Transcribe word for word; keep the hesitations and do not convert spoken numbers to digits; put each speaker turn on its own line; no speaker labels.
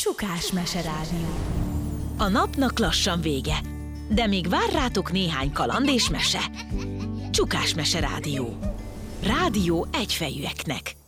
Csukás meserádió.
A napnak lassan vége, de még vár rátok néhány kaland és mese. Csukás meserádió. Rádió egyfejűeknek.